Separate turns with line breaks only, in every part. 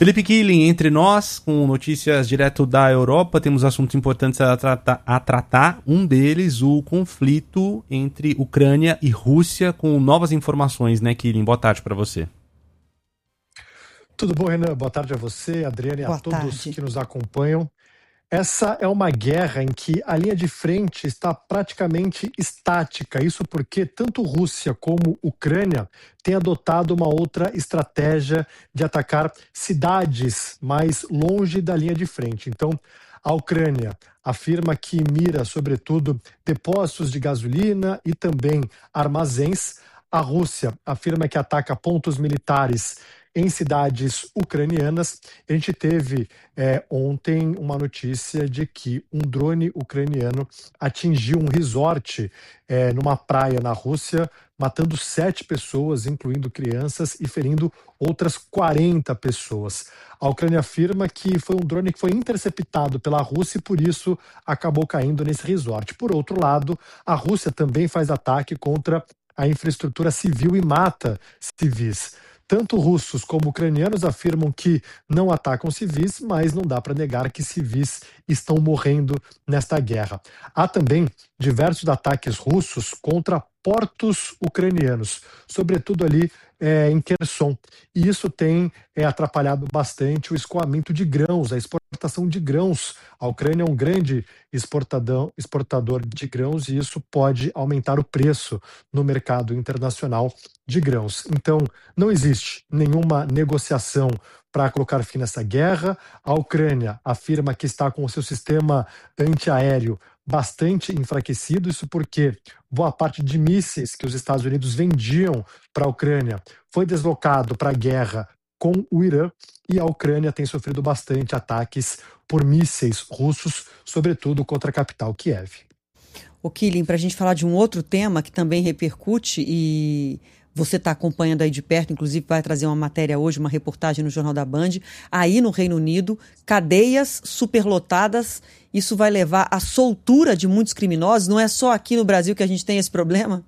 Felipe Killing, entre nós, com notícias direto da Europa, temos assuntos importantes a tratar. Um deles, o conflito entre Ucrânia e Rússia, com novas informações, né, Killing? Boa tarde para você.
Tudo bom, Renan? Boa tarde a você, Adriane,
Boa
a todos
tarde.
que nos acompanham. Essa é uma guerra em que a linha de frente está praticamente estática. Isso porque tanto Rússia como Ucrânia têm adotado uma outra estratégia de atacar cidades mais longe da linha de frente. Então, a Ucrânia afirma que mira, sobretudo, depósitos de gasolina e também armazéns. A Rússia afirma que ataca pontos militares em cidades ucranianas. A gente teve ontem uma notícia de que um drone ucraniano atingiu um resort numa praia na Rússia, matando 7 pessoas, incluindo crianças, e ferindo outras 40 pessoas. A Ucrânia afirma que foi um drone que foi interceptado pela Rússia e por isso acabou caindo nesse resort. Por outro lado, a Rússia também faz ataque contra a infraestrutura civil e mata civis. Tanto russos como ucranianos afirmam que não atacam civis, mas não dá para negar que civis estão morrendo nesta guerra. Há também diversos ataques russos contra portos ucranianos, sobretudo ali em Kherson. E isso tem atrapalhado bastante o escoamento de grãos, a exportação de grãos. A Ucrânia é um grande exportador de grãos e isso pode aumentar o preço no mercado internacional de grãos. Então, não existe nenhuma negociação para colocar fim nessa guerra. A Ucrânia afirma que está com o seu sistema antiaéreo bastante enfraquecido, isso porque boa parte de mísseis que os Estados Unidos vendiam para a Ucrânia foi deslocado para a guerra com o Irã, e a Ucrânia tem sofrido bastante ataques por mísseis russos, sobretudo contra a capital Kiev.
O Killing, para a gente falar de um outro tema que também repercute e você está acompanhando aí de perto, inclusive vai trazer uma matéria hoje, uma reportagem no Jornal da Band, aí no Reino Unido, cadeias superlotadas, isso vai levar à soltura de muitos criminosos, não é só aqui no Brasil que a gente tem esse problema?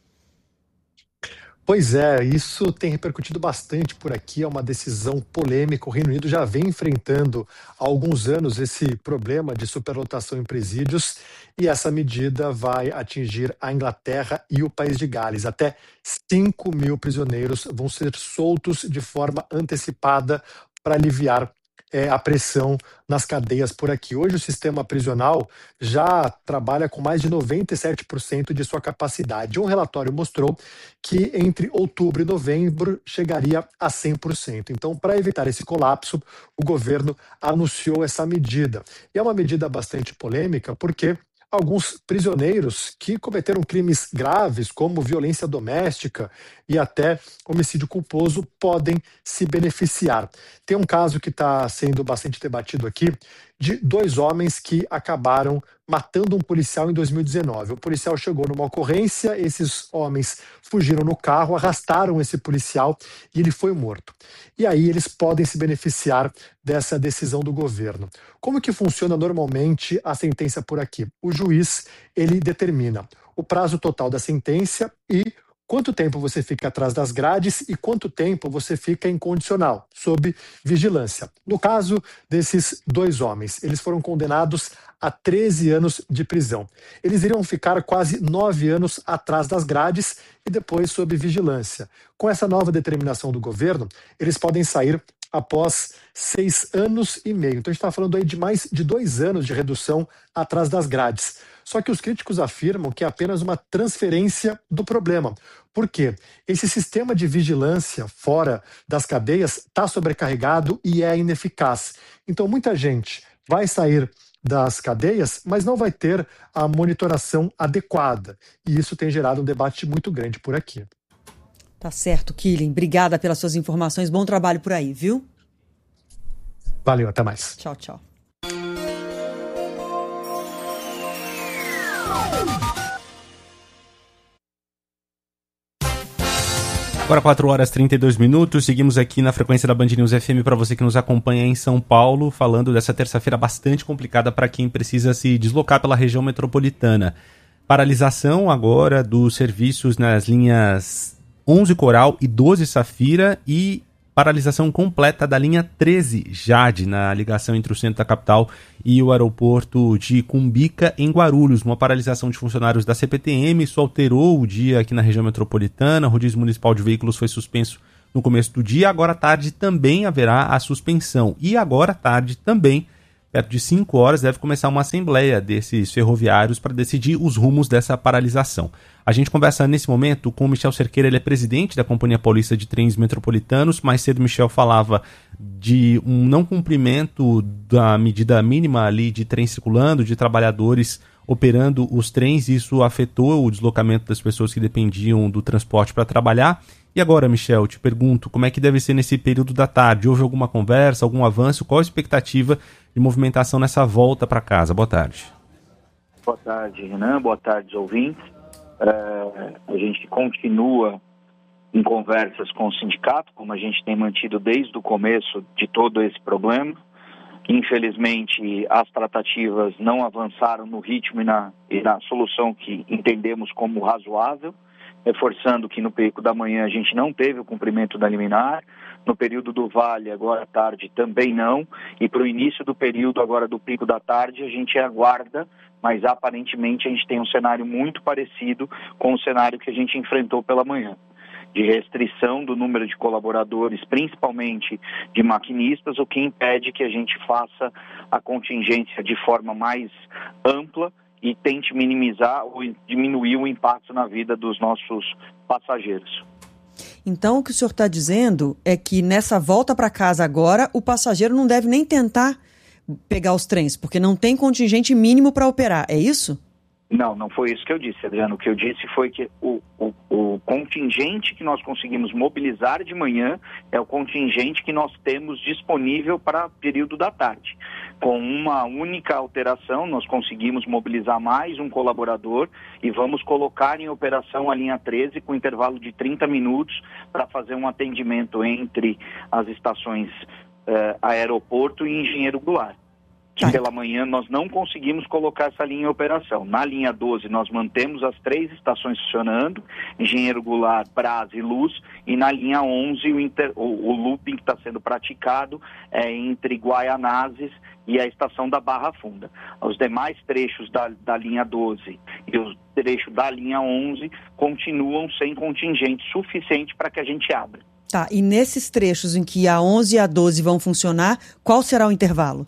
Pois é, isso tem repercutido bastante por aqui, é uma decisão polêmica. O Reino Unido já vem enfrentando há alguns anos esse problema de superlotação em presídios e essa medida vai atingir a Inglaterra e o País de Gales. Até 5.000 prisioneiros vão ser soltos de forma antecipada para aliviar a pressão nas cadeias por aqui. Hoje o sistema prisional já trabalha com mais de 97% de sua capacidade. Um relatório mostrou que entre outubro e novembro chegaria a 100%. Então, para evitar esse colapso, o governo anunciou essa medida. E é uma medida bastante polêmica porque alguns prisioneiros que cometeram crimes graves, como violência doméstica e até homicídio culposo, podem se beneficiar. Tem um caso que está sendo bastante debatido aqui, de 2 homens que acabaram matando um policial em 2019. O policial chegou numa ocorrência, esses homens fugiram no carro, arrastaram esse policial e ele foi morto. E aí eles podem se beneficiar dessa decisão do governo. Como que funciona normalmente a sentença por aqui? O juiz, ele determina o prazo total da sentença e quanto tempo você fica atrás das grades e quanto tempo você fica incondicional, sob vigilância. No caso desses 2 homens, eles foram condenados a 13 anos de prisão. Eles iriam ficar quase 9 anos atrás das grades e depois sob vigilância. Com essa nova determinação do governo, eles podem sair após 6 anos e meio. Então a gente está falando aí de mais de 2 anos de redução atrás das grades. Só que os críticos afirmam que é apenas uma transferência do problema. Por quê? Esse sistema de vigilância fora das cadeias está sobrecarregado e é ineficaz. Então muita gente vai sair das cadeias, mas não vai ter a monitoração adequada. E isso tem gerado um debate muito grande por aqui.
Tá certo, Killing. Obrigada pelas suas informações. Bom trabalho por aí, viu?
Valeu, até mais.
Tchau, tchau.
Agora 4h32, seguimos aqui na frequência da Band News FM para você que nos acompanha em São Paulo, falando dessa terça-feira bastante complicada para quem precisa se deslocar pela região metropolitana. Paralisação agora dos serviços nas linhas 11 Coral e 12 Safira e paralisação completa da linha 13 Jade, na ligação entre o centro da capital e o aeroporto de Cumbica, em Guarulhos. Uma paralisação de funcionários da CPTM, isso alterou o dia aqui na região metropolitana. O rodízio municipal de veículos foi suspenso no começo do dia. Agora à tarde também haverá a suspensão. E agora à tarde também, perto de 5 horas, deve começar uma assembleia desses ferroviários para decidir os rumos dessa paralisação. A gente conversa nesse momento com o Michel Cerqueira, ele é presidente da Companhia Paulista de Trens Metropolitanos. Mais cedo o Michel falava de um não cumprimento da medida mínima ali de trem circulando, de trabalhadores operando os trens. Isso afetou o deslocamento das pessoas que dependiam do transporte para trabalhar. E agora, Michel, te pergunto, como é que deve ser nesse período da tarde? Houve alguma conversa, algum avanço? Qual a expectativa de movimentação nessa volta para casa? Boa tarde.
Boa tarde, Renan. Boa tarde, ouvintes. A gente continua em conversas com o sindicato, como a gente tem mantido desde o começo de todo esse problema. Infelizmente, as tratativas não avançaram no ritmo e na solução que entendemos como razoável, reforçando que no período da manhã a gente não teve o cumprimento da liminar, no período do vale, agora à tarde, também não, e para o início do período agora do pico da tarde a gente aguarda, mas aparentemente a gente tem um cenário muito parecido com o cenário que a gente enfrentou pela manhã, de restrição do número de colaboradores, principalmente de maquinistas, o que impede que a gente faça a contingência de forma mais ampla e tente minimizar ou diminuir o impacto na vida dos nossos passageiros.
Então, o que o senhor está dizendo é que nessa volta para casa agora, o passageiro não deve nem tentar pegar os trens, porque não tem contingente mínimo para operar, é isso?
Não foi isso que eu disse, Adriano. O que eu disse foi que o contingente que nós conseguimos mobilizar de manhã é o contingente que nós temos disponível para o período da tarde. Com uma única alteração, nós conseguimos mobilizar mais um colaborador e vamos colocar em operação a linha 13 com intervalo de 30 minutos para fazer um atendimento entre as estações Aeroporto e Engenheiro Goulart. Que pela manhã nós não conseguimos colocar essa linha em operação. Na linha 12 nós mantemos as 3 estações funcionando, Engenheiro Goulart, Brás e Luz, e na linha 11 o looping que está sendo praticado é entre Guaianazes e a estação da Barra Funda. Os demais trechos da linha 12 e os trechos da linha 11 continuam sem contingente suficiente para que a gente abra.
Tá, e nesses trechos em que a 11 e a 12 vão funcionar, qual será o intervalo?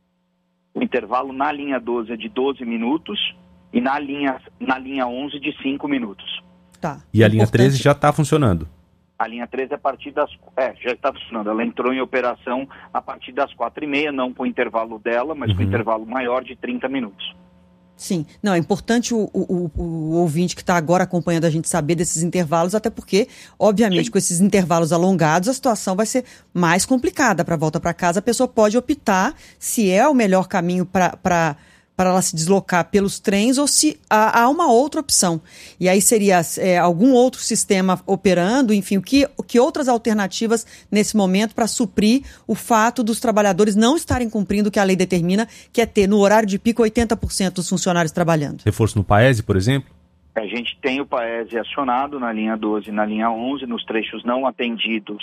O intervalo na linha 12 é de 12 minutos e na linha 11 de 5 minutos.
Tá.
E a linha 13 já está funcionando?
A linha 13 a partir das... já está funcionando. Ela entrou em operação a partir das 4h30, não com o intervalo dela, mas com o intervalo maior de 30 minutos.
Sim, não, é importante o ouvinte que está agora acompanhando a gente saber desses intervalos, até porque, obviamente, com esses intervalos alongados, a situação vai ser mais complicada para a volta para casa. A pessoa pode optar se é o melhor caminho para ela se deslocar pelos trens ou se há uma outra opção. E aí seria algum outro sistema operando, enfim, o que outras alternativas nesse momento para suprir o fato dos trabalhadores não estarem cumprindo o que a lei determina, que é ter no horário de pico 80% dos funcionários trabalhando.
Reforço no Paese, por exemplo?
A gente tem o Paese acionado na linha 12 e na linha 11, nos trechos não atendidos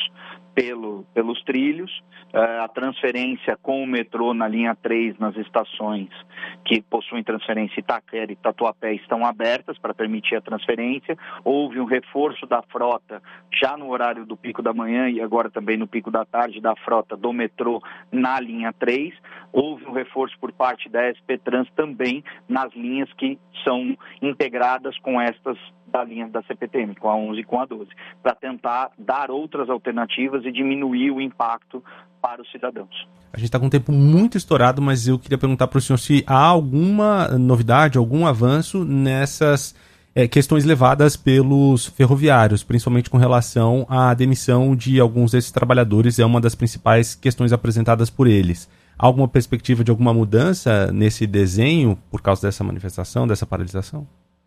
pelos trilhos. A transferência com o metrô na linha 3 nas estações que possuem transferência Itaquera e Tatuapé estão abertas para permitir a transferência. Houve um reforço da frota já no horário do pico da manhã e agora também no pico da tarde da frota do metrô na linha 3. Houve um reforço por parte da SP Trans também nas linhas que são integradas com estas da linha da CPTM, com a 11 e com a 12, para tentar dar outras alternativas e diminuir o impacto para os cidadãos.
A gente está com um tempo muito estourado, mas eu queria perguntar para o senhor se há alguma novidade, algum avanço nessas questões levadas pelos ferroviários, principalmente com relação à demissão de alguns desses trabalhadores, é uma das principais questões apresentadas por eles. Há alguma perspectiva de alguma mudança nesse desenho por causa dessa manifestação, dessa paralisação?
Renan,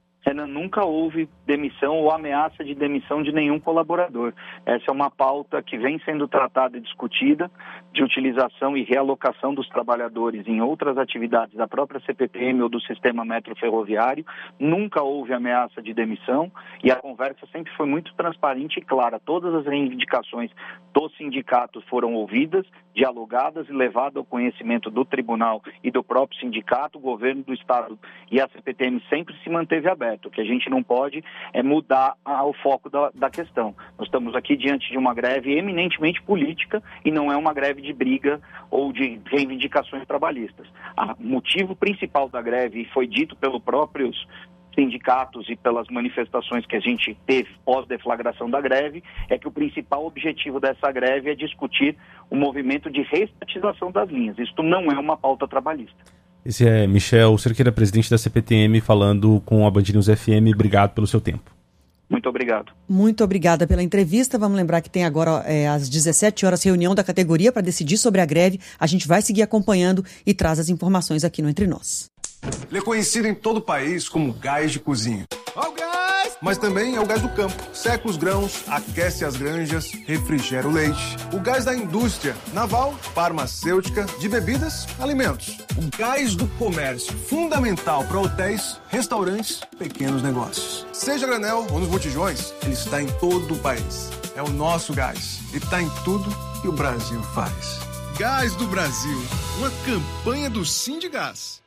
metropolitana nunca houve demissão ou ameaça de demissão de nenhum colaborador. Essa é uma pauta que vem sendo tratada e discutida, de utilização e realocação dos trabalhadores em outras atividades da própria CPTM ou do sistema metroferroviário. Nunca houve ameaça de demissão e a conversa sempre foi muito transparente e clara. Todas as reivindicações do sindicato foram ouvidas, dialogadas e levadas ao conhecimento do tribunal e do próprio sindicato. O governo do estado e a CPTM sempre se manteve aberto. O que a gente não pode é mudar o foco da questão. Nós estamos aqui diante de uma greve eminentemente política e não é uma greve de briga ou de reivindicações trabalhistas. O motivo principal da greve, foi dito pelos próprios sindicatos e pelas manifestações que a gente teve pós-deflagração da greve, é que o principal objetivo dessa greve é discutir o movimento de reestatização das linhas. Isto não é uma pauta trabalhista.
Esse é Michel Cerqueira, presidente da CPTM, falando com a Band News FM. Obrigado pelo seu tempo.
Muito obrigado.
Muito obrigada pela entrevista. Vamos lembrar que tem agora, às 17 horas, reunião da categoria para decidir sobre a greve. A gente vai seguir acompanhando e traz as informações aqui no Entre Nós.
Ele é conhecido em todo o país como gás de cozinha. Ó o gás! Mas também é o gás do campo. Seca os grãos, aquece as granjas, refrigera o leite. O gás da indústria naval, farmacêutica, de bebidas, alimentos. O gás do comércio, fundamental para hotéis, restaurantes, pequenos negócios. Seja granel ou nos botijões, ele está em todo o país. É o nosso gás. E está em tudo que o Brasil faz.
Gás do Brasil, uma campanha do Sindigás.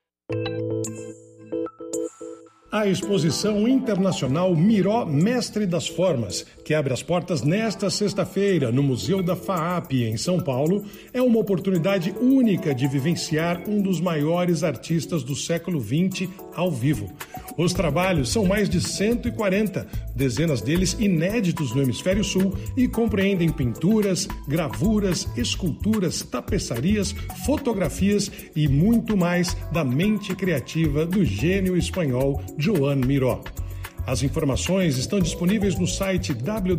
A exposição internacional Miró Mestre das Formas, que abre as portas nesta sexta-feira no Museu da FAAP, em São Paulo, é uma oportunidade única de vivenciar um dos maiores artistas do século XX ao vivo. Os trabalhos são mais de 140, dezenas deles inéditos no Hemisfério Sul e compreendem pinturas, gravuras, esculturas, tapeçarias, fotografias e muito mais da mente criativa do gênio espanhol Joan Miró. As informações estão disponíveis no site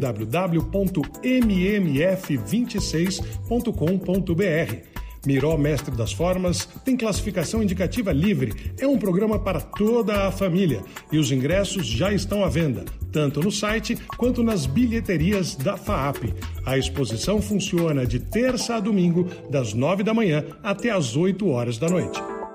www.mmf26.com.br. Miró Mestre das Formas tem classificação indicativa livre. É um programa para toda a família e os ingressos já estão à venda, tanto no site quanto nas bilheterias da FAAP. A exposição funciona de terça a domingo, das 9 da manhã até as 8 horas da noite.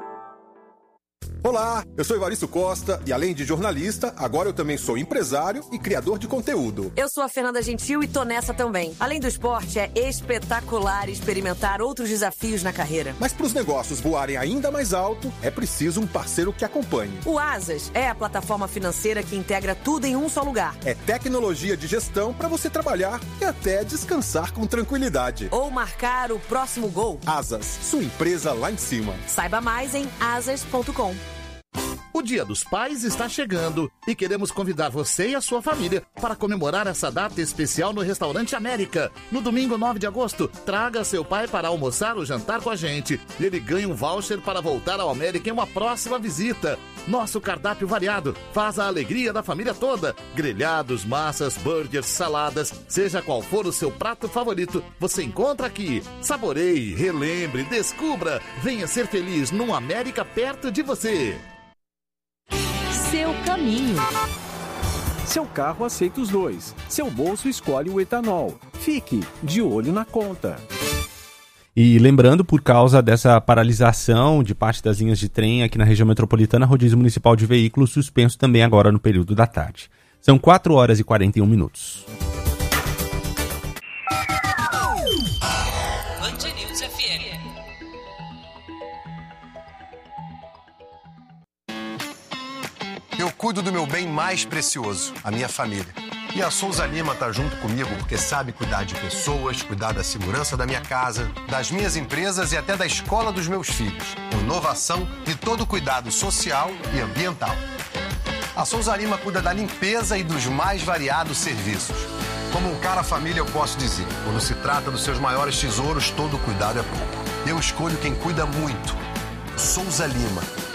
Olá, eu sou Evaristo Costa e além de jornalista, agora eu também sou empresário e criador de conteúdo.
Eu sou a Fernanda Gentil e tô nessa também. Além do esporte, é espetacular experimentar outros desafios na carreira.
Mas para os negócios voarem ainda mais alto, é preciso um parceiro que acompanhe.
O Asas é a plataforma financeira que integra tudo em um só lugar.
É tecnologia de gestão para você trabalhar e até descansar com tranquilidade.
Ou marcar o próximo gol.
Asas, sua empresa lá em cima.
Saiba mais em asas.com.
O Dia dos Pais está chegando e queremos convidar você e a sua família para comemorar essa data especial no Restaurante América. No domingo 9 de agosto, traga seu pai para almoçar ou jantar com a gente. Ele ganha um voucher para voltar ao América em uma próxima visita. Nosso cardápio variado faz a alegria da família toda. Grelhados, massas, burgers, saladas, seja qual for o seu prato favorito, você encontra aqui. Saboreie, relembre, descubra. Venha ser feliz num América perto de você.
Seu caminho. Seu carro aceita os dois. Seu bolso escolhe o etanol. Fique de olho na conta.
E lembrando, por causa dessa paralisação de parte das linhas de trem aqui na região metropolitana, rodízio municipal de veículos suspenso também agora no período da tarde. São 4 horas e 41 minutos.
Band News FM.
Eu cuido do meu bem mais precioso, a minha família. E a Souza Lima está junto comigo porque sabe cuidar de pessoas, cuidar da segurança da minha casa, das minhas empresas e até da escola dos meus filhos. Com inovação e todo o cuidado social e ambiental. A Souza Lima cuida da limpeza e dos mais variados serviços. Como um cara família, eu posso dizer, quando se trata dos seus maiores tesouros, todo cuidado é pouco. Eu escolho quem cuida muito. Souza Lima.